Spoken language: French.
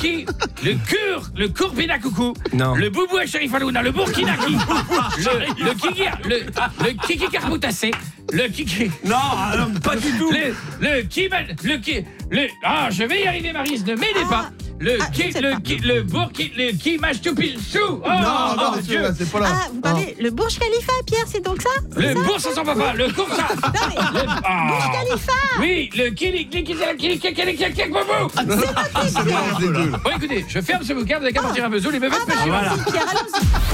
Turki, le Courbina Coucou, Non. le Boubou et Sherif Alouna, le Burkinaki, le Kiki Karboutassé, le Kiki... Non, pas du tout. Je vais y arriver, Maryse, ne m'aidez pas. Le Kimachtoupilchou. Oh, Non, mon Dieu. c'est pas là. Ah, vous parlez le Burj Khalifa, Pierre, c'est donc ça? Le bourse à son papa, le Koursa. Burj Khalifa. Oui, le Bon, écoutez, je ferme ce bouquin, vous n'avez qu'à partir un peu. Les bébés de pêcher. Merci, Pierre, allons-y.